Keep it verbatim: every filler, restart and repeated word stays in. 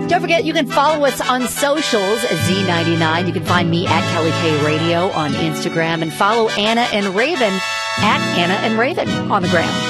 Don't forget, you can follow us on socials, Z ninety-nine. You can find me at Kelly K Radio on Instagram, and follow Anna and Raven at Anna and Raven on the ground.